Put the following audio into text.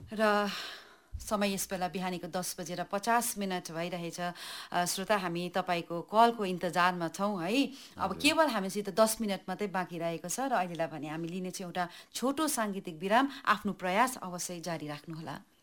र समय यस बेला बिहानीको 10:50 भइरहेछ। श्रोता, हामी तपाईँको कलको इन्तजारमा छौँ है। अब केवल हामीसित 10 मिनट मात्रै बाँकी रहेको छ र अहिलेलाई भने हामी लिनेछौँ एउटा छोटो साङ्गीतिक विराम। आफ्नो प्रयास अवश्य जारी राख्नुहोला।